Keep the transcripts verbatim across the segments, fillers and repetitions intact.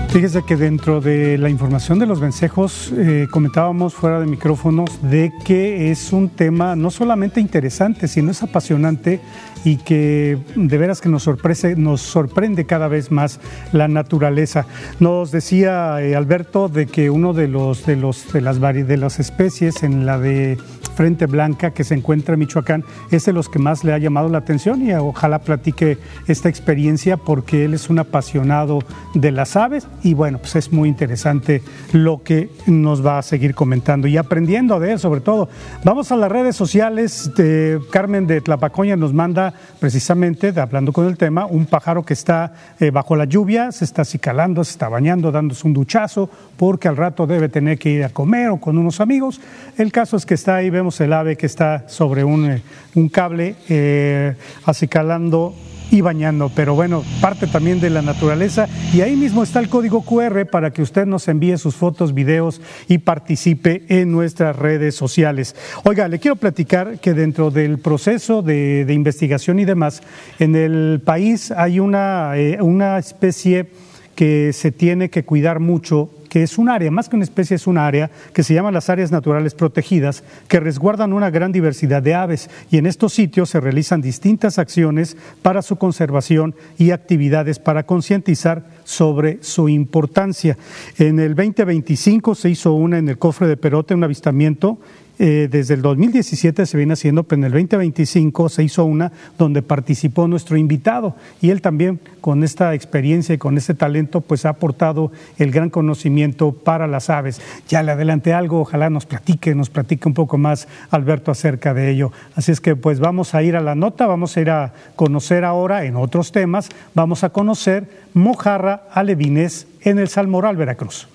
Fíjese que dentro de la información de los vencejos eh, comentábamos fuera de micrófonos de que es un tema no solamente interesante, sino es apasionante y que de veras que nos sorprende, nos sorprende cada vez más la naturaleza. Nos decía eh, Alberto de que uno de los de los de las vari, de las especies en la de frente blanca que se encuentra en Michoacán es de los que más le ha llamado la atención y ojalá platique esta experiencia porque él es un apasionado de las aves y bueno, pues es muy interesante lo que nos va a seguir comentando y aprendiendo de él sobre todo. Vamos a las redes sociales. de Carmen de Tlapacoña nos manda precisamente, de, hablando con el tema, un pájaro que está eh, bajo la lluvia, se está acicalando, se está bañando, dándose un duchazo porque al rato debe tener que ir a comer o con unos amigos. El caso es que está ahí, vemos el ave que está sobre un, eh, un cable eh, acicalando y bañando, pero bueno, parte también de la naturaleza y ahí mismo está el código cu erre para que usted nos envíe sus fotos, videos y participe en nuestras redes sociales. Oiga, le quiero platicar que dentro del proceso de, de investigación y demás, en el país hay una, eh, una especie que se tiene que cuidar mucho, que es un área, más que una especie, es un área que se llama las áreas naturales protegidas, que resguardan una gran diversidad de aves y en estos sitios se realizan distintas acciones para su conservación y actividades para concientizar sobre su importancia. En el veinte veinticinco se hizo una en el Cofre de Perote, un avistamiento. Eh, desde el dos mil diecisiete se viene haciendo, pero en el veinte veinticinco se hizo una donde participó nuestro invitado y él también con esta experiencia y con este talento pues ha aportado el gran conocimiento para las aves. Ya le adelanté algo, ojalá nos platique, nos platique un poco más Alberto acerca de ello. Así es que pues vamos a ir a la nota, vamos a ir a conocer ahora en otros temas, vamos a conocer mojarra alevines en el Salmoral, Veracruz.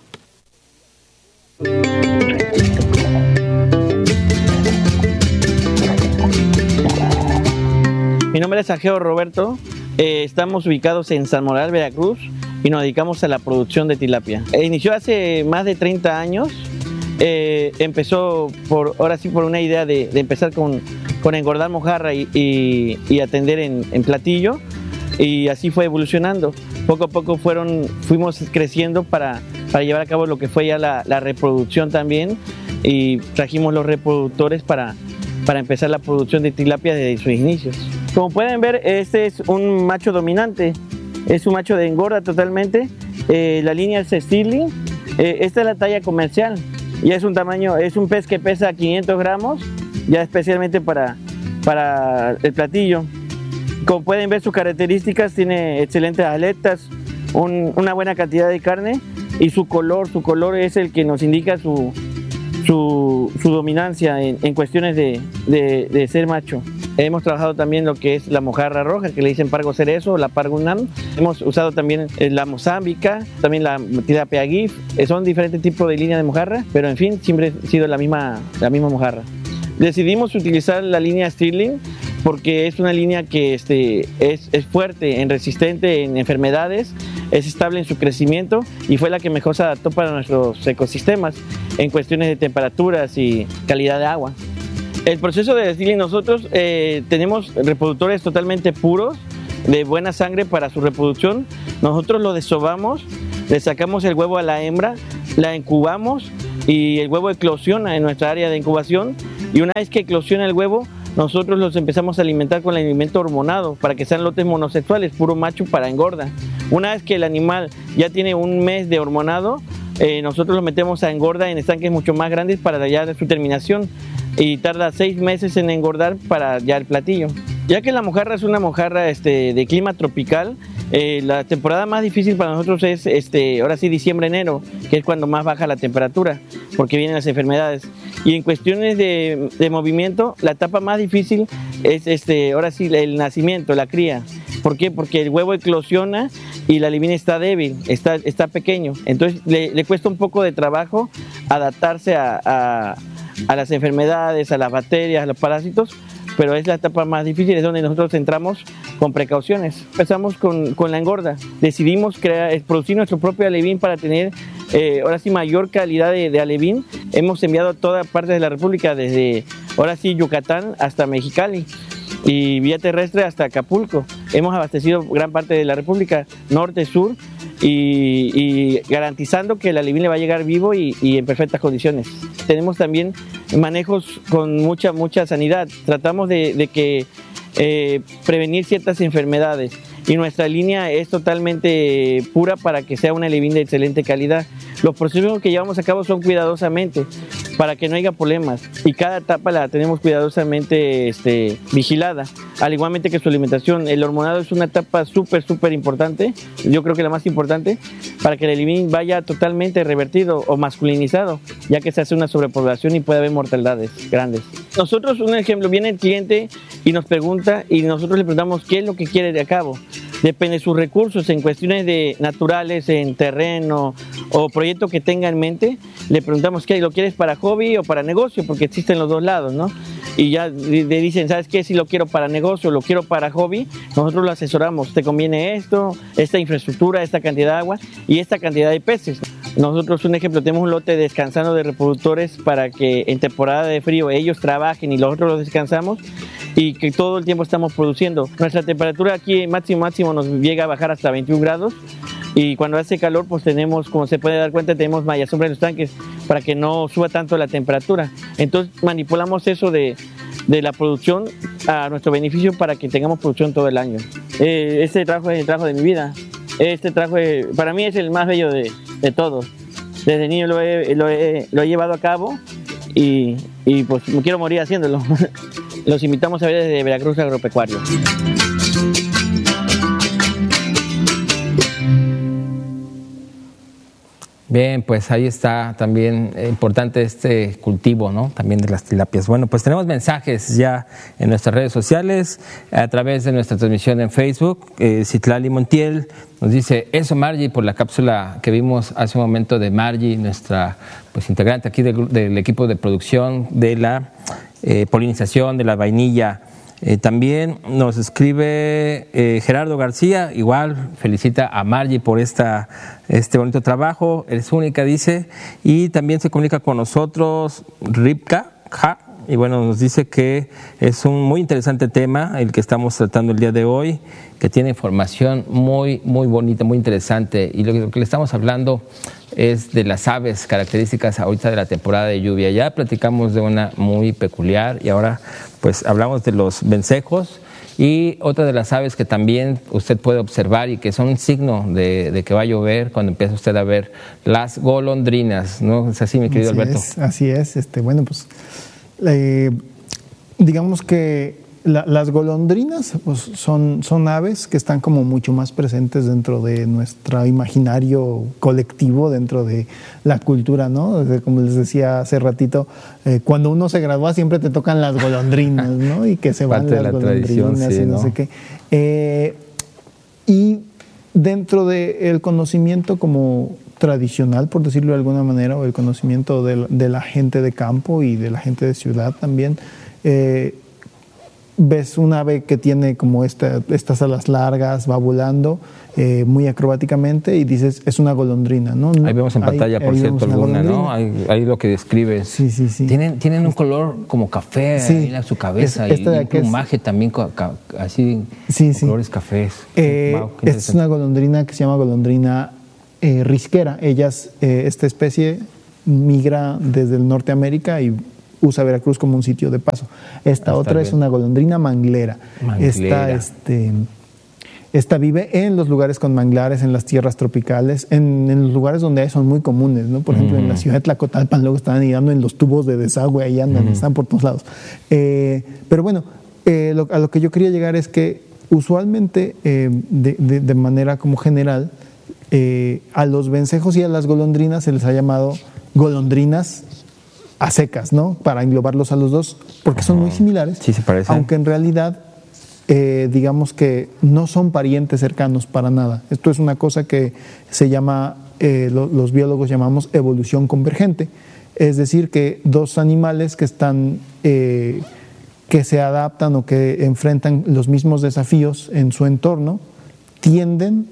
Mi nombre es Ageo Roberto, eh, estamos ubicados en Salmoral, Veracruz y nos dedicamos a la producción de tilapia. Eh, inició hace más de treinta años, eh, empezó por, ahora sí por una idea de, de empezar con, con engordar mojarra y, y, y atender en, en platillo y así fue evolucionando. Poco a poco fueron, fuimos creciendo para, para llevar a cabo lo que fue ya la, la reproducción también y trajimos los reproductores para, para empezar la producción de tilapia desde sus inicios. Como pueden ver, este es un macho dominante, es un macho de engorda totalmente, eh, la línea es Stirling, eh, esta es la talla comercial, ya es un tamaño, es un pez que pesa quinientos gramos, ya especialmente para, para el platillo. Como pueden ver sus características, tiene excelentes aletas, un, una buena cantidad de carne y su color, su color es el que nos indica su, su, su dominancia en, en cuestiones de, de, de ser macho. Hemos trabajado también lo que es la mojarra roja, que le dicen pargo cerezo, la pargo unam. Hemos usado también la mozámbica, también la tilapia gif. Son diferentes tipos de línea de mojarra, pero en fin, siempre ha sido la misma, la misma mojarra. Decidimos utilizar la línea Stirling porque es una línea que este, es, es fuerte, en resistente en enfermedades, es estable en su crecimiento y fue la que mejor se adaptó para nuestros ecosistemas en cuestiones de temperaturas y calidad de agua. El proceso de Stirling, nosotros eh, tenemos reproductores totalmente puros, de buena sangre para su reproducción. Nosotros lo desobamos, le sacamos el huevo a la hembra, la incubamos y el huevo eclosiona en nuestra área de incubación. Y una vez que eclosiona el huevo, nosotros los empezamos a alimentar con el alimento hormonado para que sean lotes monosexuales, puro macho para engorda. Una vez que el animal ya tiene un mes de hormonado, eh, nosotros lo metemos a engorda en estanques mucho más grandes para ya su terminación. Y tarda seis meses en engordar para ya el platillo. Ya que la mojarra es una mojarra este, de clima tropical, eh, la temporada más difícil para nosotros es este, ahora sí diciembre-enero, que es cuando más baja la temperatura, porque vienen las enfermedades. Y en cuestiones de, de movimiento, la etapa más difícil es este, ahora sí el nacimiento, la cría. ¿Por qué? Porque el huevo eclosiona y la alevina está débil, está, está pequeño. Entonces le, le cuesta un poco de trabajo adaptarse a, a a las enfermedades, a las bacterias, a los parásitos, pero es la etapa más difícil, es donde nosotros entramos con precauciones. Empezamos con, con la engorda, decidimos crear, producir nuestro propio alevín para tener eh, ahora sí mayor calidad de, de alevín. Hemos enviado a todas partes de la República, desde ahora sí Yucatán hasta Mexicali y vía terrestre hasta Acapulco. Hemos abastecido gran parte de la República, norte, sur, y, y garantizando que el alevín le va a llegar vivo y, y en perfectas condiciones. Tenemos también manejos con mucha, mucha sanidad. Tratamos de, de que eh, prevenir ciertas enfermedades y nuestra línea es totalmente pura para que sea un alevín de excelente calidad. Los procesos que llevamos a cabo son cuidadosamente para que no haya problemas y cada etapa la tenemos cuidadosamente este, vigilada, al igualmente que su alimentación. El hormonado es una etapa súper, súper importante, yo creo que la más importante, para que el alevín vaya totalmente revertido o masculinizado, ya que se hace una sobrepoblación y puede haber mortalidades grandes. Nosotros, un ejemplo, viene el cliente y nos pregunta y nosotros le preguntamos qué es lo que quiere de a cabo. Depende de sus recursos, en cuestiones de naturales, en terreno o proyecto que tenga en mente, le preguntamos qué, ¿lo quieres para hobby o para negocio? Porque existen los dos lados, ¿no? Y ya le dicen, ¿sabes qué? Si lo quiero para negocio, lo quiero para hobby, nosotros lo asesoramos. ¿Te conviene esto, esta infraestructura, esta cantidad de agua y esta cantidad de peces? Nosotros, un ejemplo, tenemos un lote descansando de reproductores para que en temporada de frío ellos trabajen y nosotros los descansamos y que todo el tiempo estamos produciendo. Nuestra temperatura aquí máximo máximo nos llega a bajar hasta veintiún grados y cuando hace calor pues tenemos, como se puede dar cuenta, tenemos malla sombra en los tanques para que no suba tanto la temperatura. Entonces manipulamos eso de, de la producción a nuestro beneficio para que tengamos producción todo el año. Eh, este trabajo es el trabajo de mi vida. Este trabajo es, para mí es el más bello de, de todos. Desde niño lo he, lo he, lo he llevado a cabo y, y pues me quiero morir haciéndolo. Los invitamos a ver desde Veracruz Agropecuario. Bien, pues ahí está también importante este cultivo, ¿no? También de las tilapias. Bueno, pues tenemos mensajes ya en nuestras redes sociales, a través de nuestra transmisión en Facebook. Eh, Citlali Montiel nos dice, eso Margie, por la cápsula que vimos hace un momento de Margie, nuestra pues integrante aquí del, del equipo de producción de la eh, polinización de la vainilla. Eh, también nos escribe eh, Gerardo García, igual felicita a Margie por esta, este bonito trabajo, es única, dice, y también se comunica con nosotros Ripka, ja, y bueno, nos dice que es un muy interesante tema el que estamos tratando el día de hoy, que tiene información muy, muy bonita, muy interesante, y lo que, lo que le estamos hablando es de las aves características ahorita de la temporada de lluvia. Ya platicamos de una muy peculiar y ahora pues hablamos de los vencejos y otra de las aves que también usted puede observar y que son un signo de, de que va a llover cuando empieza usted a ver las golondrinas, ¿no? ¿Es así, mi querido así Alberto? Es, así es. Este, bueno, pues eh, digamos que La, las golondrinas pues, son, son aves que están como mucho más presentes dentro de nuestro imaginario colectivo, dentro de la cultura, ¿no? Como les decía hace ratito, eh, cuando uno se gradúa siempre te tocan las golondrinas, ¿no? Y que se van Parte las de la golondrinas tradición, sí, y no, ¿no? sé qué. Eh, y dentro del conocimiento como tradicional, por decirlo de alguna manera, o el conocimiento de, de la gente de campo y de la gente de ciudad también, eh, ves un ave que tiene como esta, estas alas largas, va volando eh, muy acrobáticamente y dices, es una golondrina, ¿no? Ahí vemos en pantalla, ahí, por ahí cierto, alguna, ¿no? Ahí, ahí lo que describes. Sí, sí, sí. Tienen, tienen un color como café sí. ahí en su cabeza es, y un plumaje es, también así, sí, con sí. colores cafés. Eh, wow, es una golondrina que se llama golondrina eh, risquera. Ellas, eh, esta especie migra desde el Norteamérica y usa Veracruz como un sitio de paso. Esta ah, otra es una golondrina manglera. manglera. Esta, este, esta vive en los lugares con manglares, en las tierras tropicales, en, en los lugares donde hay son muy comunes, ¿no? Por ejemplo, uh-huh. en la ciudad de Tlacotalpan luego están anidando en los tubos de desagüe, ahí andan, uh-huh. están por todos lados. Eh, pero bueno, eh, lo, a lo que yo quería llegar es que usualmente, eh, de, de, de manera como general, eh, a los vencejos y a las golondrinas se les ha llamado golondrinas a secas, ¿no? Para englobarlos a los dos, porque son muy similares. Sí, se parecen. Aunque en realidad, eh, digamos que no son parientes cercanos para nada. Esto es una cosa que se llama, eh, lo, los biólogos llamamos evolución convergente. Es decir, que dos animales que están, eh, que se adaptan o que enfrentan los mismos desafíos en su entorno, tienden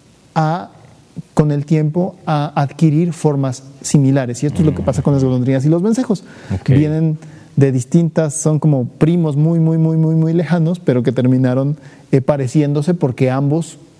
a con el tiempo a adquirir formas similares. Y esto es lo que pasa con las golondrinas y los vencejos. Okay. Vienen de distintas, son como primos muy, muy, muy, muy, muy lejanos, pero que terminaron eh, pareciéndose porque ambos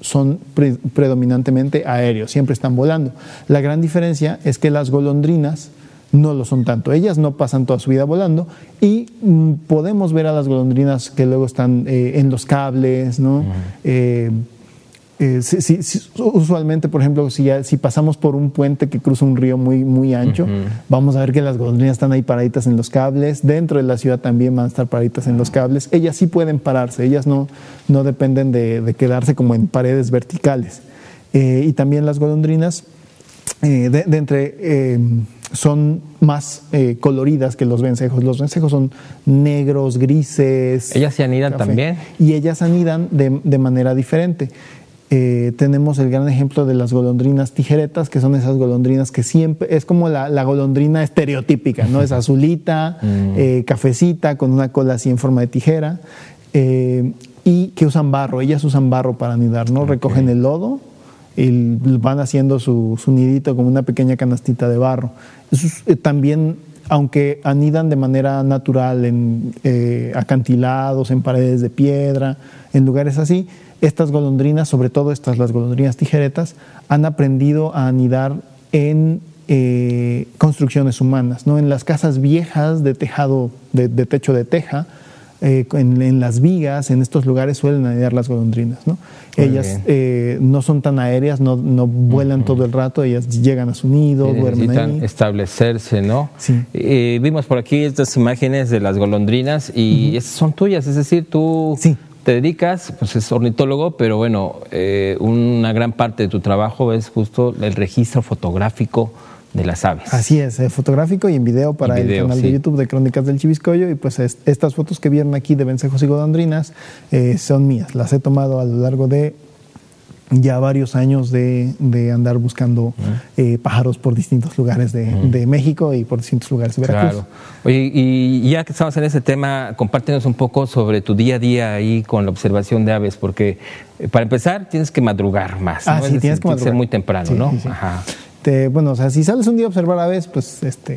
son pre- predominantemente aéreos, siempre están volando. La gran diferencia es que las golondrinas no lo son tanto. Ellas no pasan toda su vida volando y mm, podemos ver a las golondrinas que luego están eh, en los cables, ¿no? Uh-huh. Eh, eh, si, si, si, usualmente, por ejemplo, si, ya, si pasamos por un puente que cruza un río muy, muy ancho, uh-huh. vamos a ver que las golondrinas están ahí paraditas en los cables. Dentro de la ciudad también van a estar paraditas en los cables. Ellas sí pueden pararse, ellas no, no dependen de, de quedarse como en paredes verticales. Eh, y también las golondrinas, eh, de, de entre... Eh, son más eh, coloridas que los vencejos. Los vencejos son negros, grises. ¿Ellas se anidan café. También? Y ellas anidan de, de manera diferente. Eh, tenemos el gran ejemplo de las golondrinas tijeretas, que son esas golondrinas que siempre, es como la, la golondrina estereotípica, ¿no? Es azulita, mm. eh, cafecita, con una cola así en forma de tijera, eh, y que usan barro. Ellas usan barro para anidar, ¿no? Okay. Recogen el lodo y van haciendo su, su nidito como una pequeña canastita de barro. Eso es, eh, también, aunque anidan de manera natural en eh, acantilados, en paredes de piedra, en lugares así, estas golondrinas, sobre todo estas, las golondrinas tijeretas, han aprendido a anidar en eh, construcciones humanas, ¿no? En las casas viejas de tejado, de, de techo de teja, Eh, en, en las vigas, en estos lugares suelen anidar las golondrinas, ¿no? Muy ellas eh, no son tan aéreas, no, no vuelan uh-huh. todo el rato, ellas llegan a su nido, sí, duermen necesitan ahí. establecerse, ¿no? Sí. Eh, vimos por aquí estas imágenes de las golondrinas y uh-huh. esas son tuyas, es decir, tú sí. te dedicas, pues es ornitólogo, pero bueno, eh, una gran parte de tu trabajo es justo el registro fotográfico de las aves. Así es, eh, fotográfico y en video para y video, el canal sí. de YouTube de Crónicas del Chiviscoyo. Y pues es, estas fotos que vieron aquí de vencejos y golondrinas eh, son mías. Las he tomado a lo largo de ya varios años de, de andar buscando uh-huh. eh, pájaros por distintos lugares de, uh-huh. de México y por distintos lugares de Veracruz. Claro. Oye, y ya que estamos en ese tema, compártenos un poco sobre tu día a día ahí con la observación de aves, porque eh, para empezar tienes que madrugar más, ah, ¿no? sí, es tienes que madrugar. ser muy temprano, sí, ¿no? Sí, sí. Ajá. Te, bueno, o sea, si sales un día a observar aves, pues este,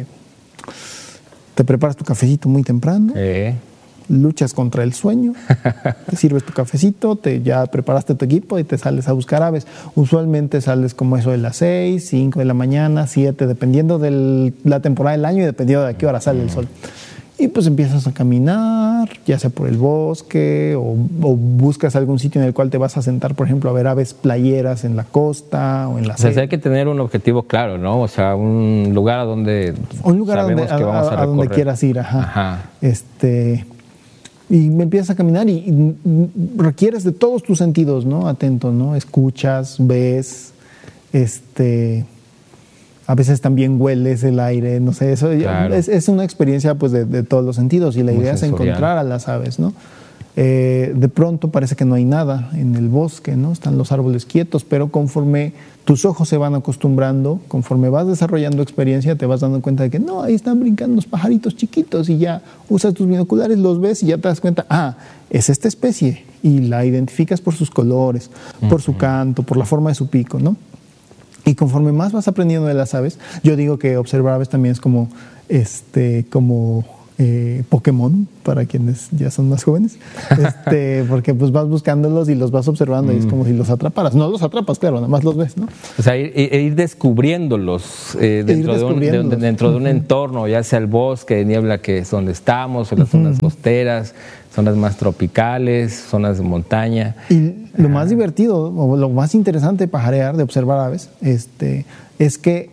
te preparas tu cafecito muy temprano, eh. luchas contra el sueño, te sirves tu cafecito, te, ya preparaste tu equipo y te sales a buscar aves. Usualmente sales como eso de las seis, cinco de la mañana, siete, dependiendo de la temporada del año y dependiendo de a qué hora sale el sol. Y pues empiezas a caminar, ya sea por el bosque o, o buscas algún sitio en el cual te vas a sentar, por ejemplo, a ver aves playeras en la costa o en la O sea, hay que tener un objetivo claro, ¿no? O sea, un lugar a donde un lugar sabemos a donde, que vamos a, a, a donde quieras ir, ajá. ajá. Este, y me empiezas a caminar y, y requieres de todos tus sentidos, ¿no? Atento, ¿no? Escuchas, ves, este... A veces también hueles el aire, no sé, eso claro. es, es una experiencia pues de, de todos los sentidos y la Muy idea sensorial. Es encontrar a las aves, ¿no? Eh, de pronto parece que no hay nada en el bosque, ¿no? Están los árboles quietos, pero conforme tus ojos se van acostumbrando, conforme vas desarrollando experiencia, te vas dando cuenta de que no, ahí están brincando los pajaritos chiquitos y ya usas tus binoculares, los ves y ya te das cuenta, ah, es esta especie y la identificas por sus colores, uh-huh. por su canto, por la forma de su pico, ¿no? Y conforme más vas aprendiendo de las aves, yo digo que observar aves también es como, este, como eh, Pokémon, para quienes ya son más jóvenes, este, porque pues vas buscándolos y los vas observando mm. y es como si los atraparas. No los atrapas, claro, nada más los ves, ¿no? O sea, ir, ir descubriéndolos eh, dentro, ir descubriéndolos. De un, de, dentro de un entorno, ya sea el bosque, niebla, que es donde estamos, o las uh-huh. zonas costeras, zonas más tropicales, zonas de montaña. Y lo más divertido, o lo más interesante de pajarear, de observar aves, este, es que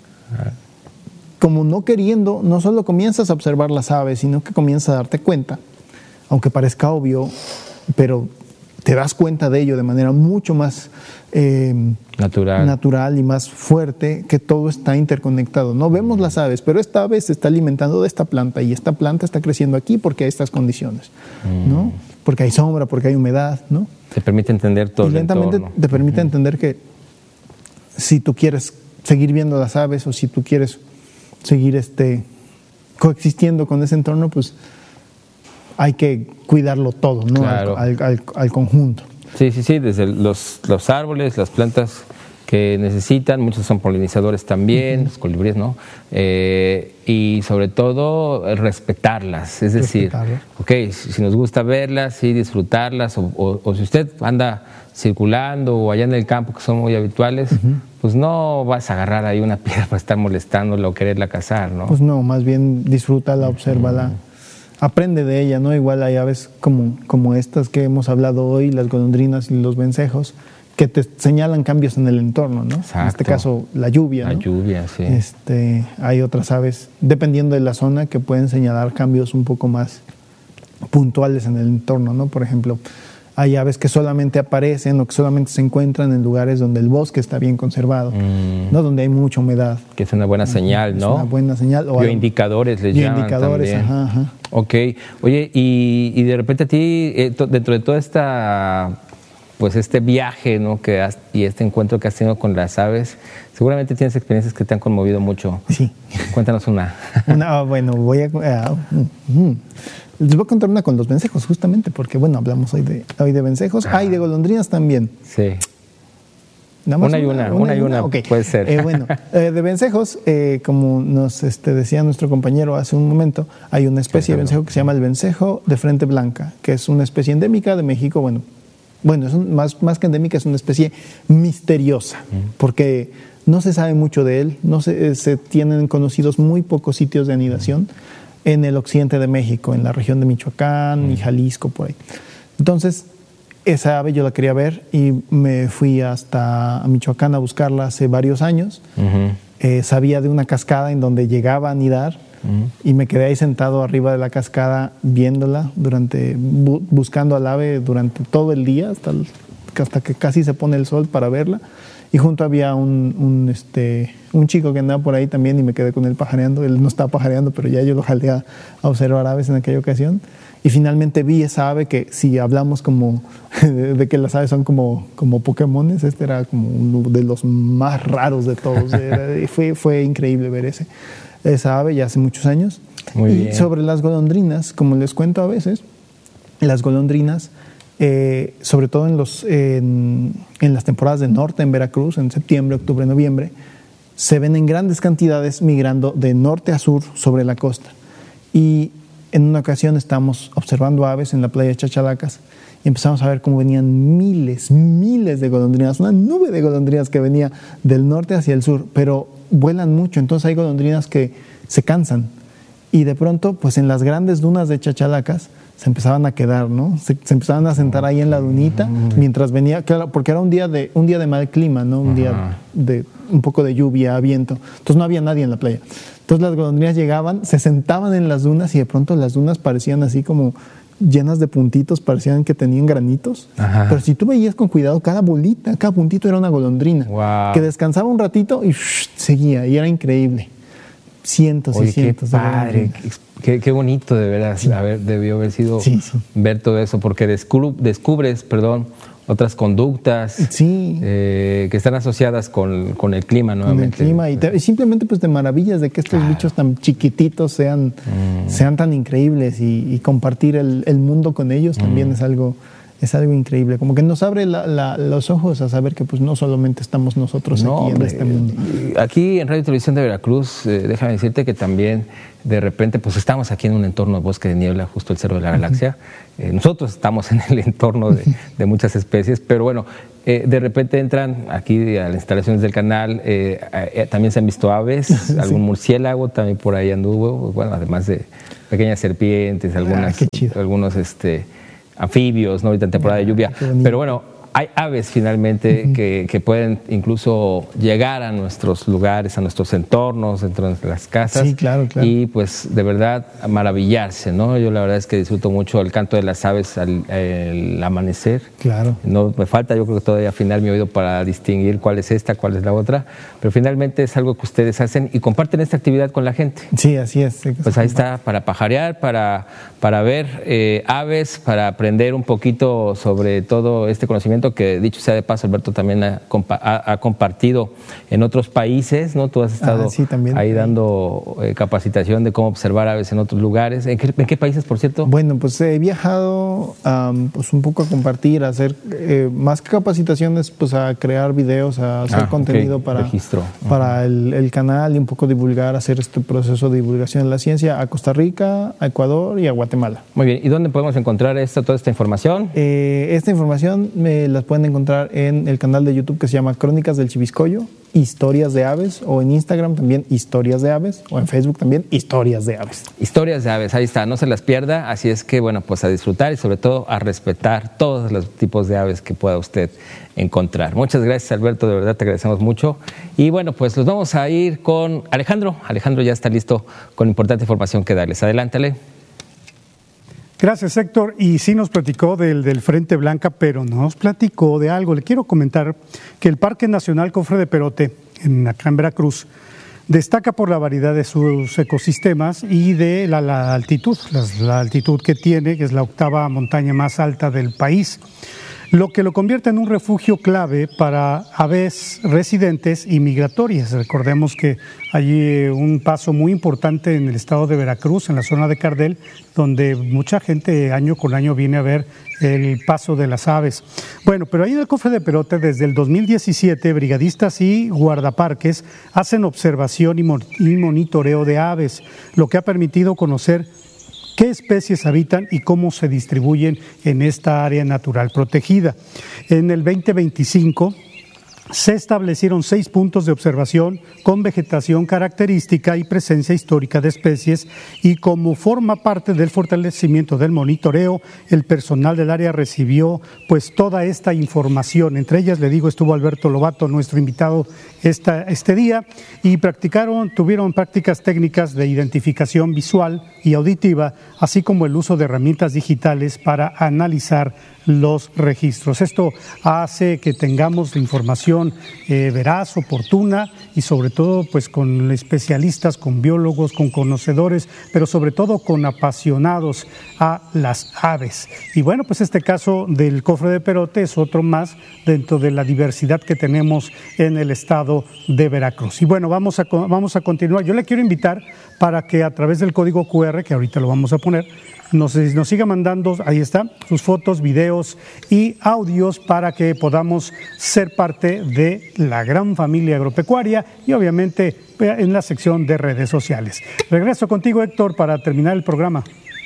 como no queriendo, no solo comienzas a observar las aves, sino que comienzas a darte cuenta, aunque parezca obvio, pero te das cuenta de ello de manera mucho más eh, natural. natural y más fuerte, que todo está interconectado. No vemos las aves, pero esta ave se está alimentando de esta planta y esta planta está creciendo aquí porque hay estas condiciones, mm. ¿no? Porque hay sombra, porque hay humedad, ¿no? Te permite entender todo y lentamente el entorno. Te permite uh-huh. entender que si tú quieres seguir viendo las aves o si tú quieres seguir este, coexistiendo con ese entorno, pues hay que cuidarlo todo, ¿no? Claro. Al, al, al, al conjunto. Sí, sí, sí, desde los, los árboles, las plantas que necesitan, muchos son polinizadores también, uh-huh. los colibríes, ¿no? Eh, y sobre todo respetarlas, es decir, ok, si, si nos gusta verlas, sí, disfrutarlas, o, o, o si usted anda circulando o allá en el campo, que son muy habituales, uh-huh. pues no vas a agarrar ahí una piedra para estar molestándola o quererla cazar, ¿no? Pues no, más bien disfrútala, obsérvala, uh-huh. aprende de ella, ¿no? Igual hay aves como, como estas que hemos hablado hoy, las golondrinas y los vencejos, que te señalan cambios en el entorno, ¿no? Exacto. En este caso, la lluvia, La ¿no? lluvia, sí. Este, hay otras aves, dependiendo de la zona, que pueden señalar cambios un poco más puntuales en el entorno, ¿no? Por ejemplo, hay aves que solamente aparecen o que solamente se encuentran en lugares donde el bosque está bien conservado, mm. ¿no? Donde hay mucha humedad. Que es una buena señal, ¿no? Es una buena señal. O bioindicadores les llaman bioindicadores, también. Ajá, ajá. Ok. Oye, y, y de repente a ti, eh, to, dentro de toda esta... pues este viaje, ¿no? que has, y este encuentro que has tenido con las aves, seguramente tienes experiencias que te han conmovido mucho. Sí. Cuéntanos una. una bueno, voy a... Uh, uh, les voy a contar una con los vencejos, justamente, porque, bueno, hablamos hoy de, hoy de vencejos. Ah, y de golondrinas también. Sí. Nada más una, y una, una, una y una, okay. Puede ser. Eh, bueno, eh, de vencejos, eh, como nos este, decía nuestro compañero hace un momento, hay una especie de vencejo que se llama el vencejo de frente blanca, que es una especie endémica de México, bueno, Bueno, es un, más, más que endémica, es una especie misteriosa, porque no se sabe mucho de él, no se, se tienen conocidos muy pocos sitios de anidación en el occidente de México, en la región de Michoacán y Jalisco, por ahí. Entonces, esa ave yo la quería ver y me fui hasta Michoacán a buscarla hace varios años. Uh-huh. Eh, sabía de una cascada en donde llegaba a anidar. Y me quedé ahí sentado arriba de la cascada viéndola, durante, bu- buscando al ave durante todo el día, hasta, el, hasta que casi se pone el sol para verla. Y junto había un, un, este, un chico que andaba por ahí también y me quedé con él pajareando. Él no estaba pajareando, pero ya yo lo jalé a, a observar aves en aquella ocasión. Y finalmente vi esa ave que, si hablamos como de que las aves son como, como Pokémones, este era como uno de los más raros de todos. Era, fue, fue increíble ver ese. esa ave ya hace muchos años. Muy y bien. Sobre las golondrinas, como les cuento a veces, las golondrinas, eh, sobre todo en, los, en, en las temporadas de norte en Veracruz, en septiembre, octubre, noviembre, se ven en grandes cantidades migrando de norte a sur sobre la costa. Y en una ocasión estábamos observando aves en la playa de Chachalacas y empezamos a ver cómo venían miles, miles de golondrinas, una nube de golondrinas que venía del norte hacia el sur, pero vuelan mucho, entonces hay golondrinas que se cansan y de pronto, pues en las grandes dunas de Chachalacas se empezaban a quedar, ¿no? Se, se empezaban a sentar ahí en la dunita mientras venía, claro, porque era un día de un día de mal clima, ¿no? Un Ajá. día de un poco de lluvia, viento, entonces no había nadie en la playa. Entonces las golondrinas llegaban, se sentaban en las dunas y de pronto las dunas parecían así como llenas de puntitos, parecían que tenían granitos. Ajá. Pero si tú veías con cuidado, cada bolita, cada puntito era una golondrina. Wow. Que descansaba un ratito y shh, seguía, y era increíble. Cientos Oye, y cientos qué de padre, qué, qué bonito de veras sí. haber, debió haber sido sí, sí. ver todo eso, porque descubres, descubres perdón, otras conductas sí. eh, que están asociadas con, con el clima nuevamente. Con el clima y, te, y simplemente pues de maravillas de que estos claro. bichos tan chiquititos sean, mm. sean tan increíbles y, y compartir el, el mundo con ellos también mm. es algo es algo increíble, como que nos abre la, la, los ojos a saber que pues no solamente estamos nosotros no, aquí hombre, en este mundo. Aquí en Radio y Televisión de Veracruz, eh, déjame decirte que también de repente pues estamos aquí en un entorno de bosque de niebla, justo el Cerro de la Galaxia. Uh-huh. eh, nosotros estamos en el entorno de, de muchas especies, pero bueno, eh, de repente entran aquí a las instalaciones del canal, eh, eh, también se han visto aves, sí. algún murciélago también por ahí anduvo, bueno, además de pequeñas serpientes, algunas, ah, algunos este anfibios, ¿no? Ahorita en temporada de lluvia, pero bueno, hay aves finalmente uh-huh. que, que pueden incluso llegar a nuestros lugares, a nuestros entornos, dentro de las casas. Sí, claro, claro. Y pues de verdad maravillarse, ¿no? Yo la verdad es que disfruto mucho el canto de las aves al, al amanecer. Claro. No me falta, yo creo que todavía afinar mi oído para distinguir cuál es esta, cuál es la otra, pero finalmente es algo que ustedes hacen y comparten esta actividad con la gente. Sí, así es. Sí, pues ahí está, para pajarear, para, para ver eh, aves, para aprender un poquito sobre todo este conocimiento conocimiento que, dicho sea de paso, Alberto también ha, ha, ha compartido en otros países, ¿no? Tú has estado ah, sí, también. ahí dando eh, capacitación de cómo observar aves en otros lugares. ¿En qué, en qué países, por cierto? Bueno, pues he viajado um, pues un poco a compartir, a hacer, eh, más que capacitaciones, pues a crear videos, a hacer Ah, contenido okay. para, Registro. para el, el canal y un poco divulgar, hacer este proceso de divulgación de la ciencia a Costa Rica, a Ecuador y a Guatemala. Muy bien, ¿y dónde podemos encontrar esta, toda esta información? Eh, esta información me las pueden encontrar en el canal de YouTube que se llama Crónicas del Chiviscoyo, Historias de Aves, o en Instagram también Historias de Aves, o en Facebook también Historias de Aves. Historias de aves, ahí está, no se las pierda, así es que bueno, pues a disfrutar y sobre todo a respetar todos los tipos de aves que pueda usted encontrar. Muchas gracias, Alberto, de verdad te agradecemos mucho. Y bueno, pues nos vamos a ir con Alejandro. Alejandro ya está listo con importante información que darles. Adelántale. Gracias, Héctor. Y sí nos platicó del, del Frente Blanca, pero nos platicó de algo. Le quiero comentar que el Parque Nacional Cofre de Perote, en, acá en Veracruz, destaca por la variedad de sus ecosistemas y de la, la altitud, la, la altitud que tiene, que es la octava montaña más alta del país, lo que lo convierte en un refugio clave para aves residentes y migratorias. Recordemos que hay un paso muy importante en el estado de Veracruz, en la zona de Cardel, donde mucha gente año con año viene a ver el paso de las aves. Bueno, pero ahí en el Cofre de Perote, desde el dos mil diecisiete, brigadistas y guardaparques hacen observación y monitoreo de aves, lo que ha permitido conocer qué especies habitan y cómo se distribuyen en esta área natural protegida. En el veinte veinticinco se establecieron seis puntos de observación con vegetación característica y presencia histórica de especies, y como forma parte del fortalecimiento del monitoreo, el personal del área recibió pues toda esta información. Entre ellas, le digo, estuvo Alberto Lobato, nuestro invitado esta, este día, y practicaron, tuvieron prácticas técnicas de identificación visual y auditiva, así como el uso de herramientas digitales para analizar los registros. Esto hace que tengamos información eh, veraz, oportuna, y sobre todo pues con especialistas, con biólogos, con conocedores, pero sobre todo con apasionados a las aves. Y bueno, pues este caso del Cofre de Perote es otro más dentro de la diversidad que tenemos en el estado de Veracruz. Y bueno, vamos a, vamos a continuar. Yo le quiero invitar para que a través del código cu erre, que ahorita lo vamos a poner, Nos, nos siga mandando, ahí está, sus fotos, videos y audios para que podamos ser parte de la gran familia agropecuaria y obviamente en la sección de redes sociales. Regreso contigo, Héctor, para terminar el programa.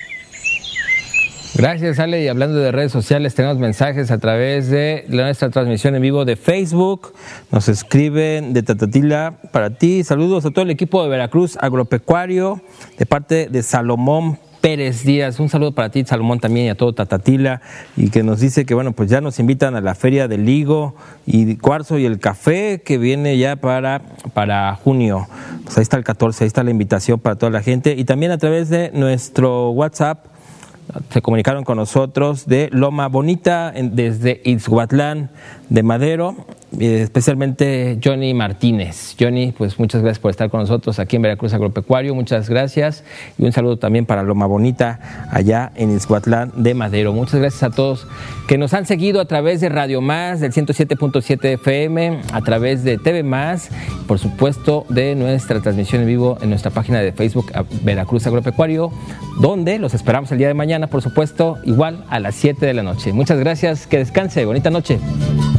Gracias, Ale. Y hablando de redes sociales, tenemos mensajes a través de nuestra transmisión en vivo de Facebook. Nos escriben de Tatatila para ti. Saludos a todo el equipo de Veracruz Agropecuario de parte de Salomón Pérez Díaz. Un saludo para ti, Salomón, también, y a todo Tatatila, y que nos dice que bueno, pues ya nos invitan a la Feria del Higo y Cuarzo y el Café, que viene ya para, para junio. Pues ahí está el catorce, ahí está la invitación para toda la gente. Y también a través de nuestro WhatsApp se comunicaron con nosotros de Loma Bonita, en, desde Ixhuatlán de Madero, eh, especialmente Johnny Martínez. Johnny, pues muchas gracias por estar con nosotros aquí en Veracruz Agropecuario, muchas gracias, y un saludo también para Loma Bonita allá en Ixhuatlán de Madero. Muchas gracias a todos que nos han seguido a través de Radio Más del ciento siete punto siete F M, a través de T V Más, por supuesto de nuestra transmisión en vivo en nuestra página de Facebook Veracruz Agropecuario, donde los esperamos el día de mañana, por supuesto, igual a las siete de la noche. Muchas gracias, que descanse, bonita noche.